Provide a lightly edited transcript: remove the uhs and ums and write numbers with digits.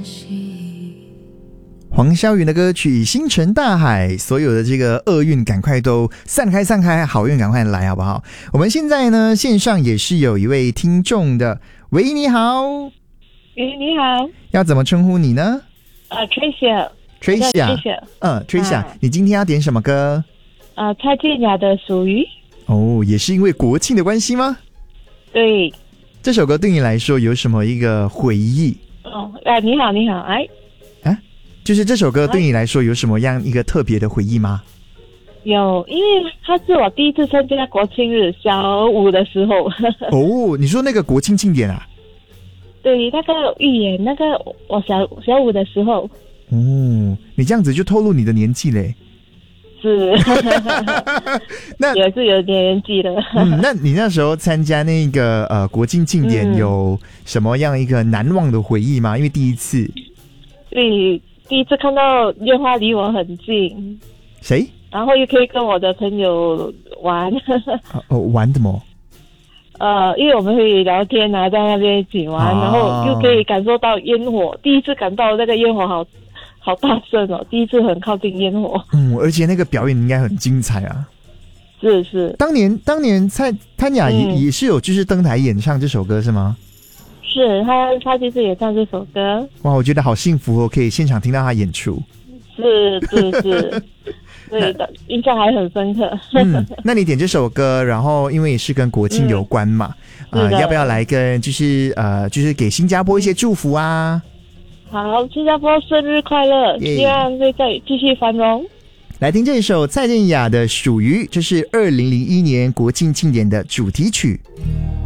黄霄云的歌曲《星辰大海》，所有的这个厄运赶快都散开，好运赶快来，好不好？我们现在呢，线上也是有一位听众的，喂，你好， 喂，你好， 要怎么称呼你呢？Tricia，你今天要点什么歌？ 蔡健雅的《属于》。 哦，也是因为国庆的关系吗？ 对。 这首歌对你来说有什么一个回忆？ 你好，哎。 就是这首歌对你来说有什么样一个特别的回忆吗？ 有，因为它是我第一次参加国庆日小五的时候。 哦，你说那个国庆庆典啊？ 对，那个预演，那个我小五的时候。 哦，你这样子就透露你的年纪嘞。 是。那也是有点年纪了。 那你那时候参加那个国庆庆典有什么样一个难忘的回忆吗？因为第一次。 对。第一次看到烟花离我很近， 谁？ 然后又可以跟我的朋友玩。 玩什么？ 因为我们会聊天啊，在那边一起玩，然后又可以感受到烟火。第一次感到那个烟火好大声哦！第一次很靠近烟火。 而且那个表演应该很精彩啊。 是。当年潘雅也是有就是登台演唱这首歌是吗？ 是他就是也唱这首歌。 哇，我觉得好幸福哦，可以现场听到他演出。 是，对的，印象还很深刻。 那你点这首歌，然后因为也是跟国庆有关嘛，要不要来跟就是给新加坡一些祝福啊？ 好，新加坡生日快乐，希望会再继续繁荣。 来听这首蔡健雅的《属于》，这是2001年国庆庆典的主题曲。